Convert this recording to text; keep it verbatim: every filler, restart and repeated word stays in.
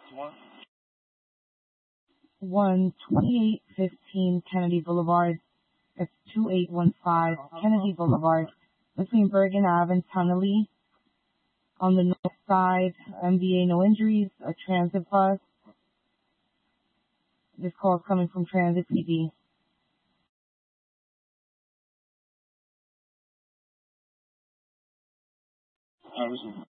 one twenty-eight fifteen Kennedy Boulevard. It's two eight one five Kennedy Boulevard between Bergen Ave and Tunnelly. On the north side, M V A, no injuries, a transit bus. This call is coming from Transit P D. I was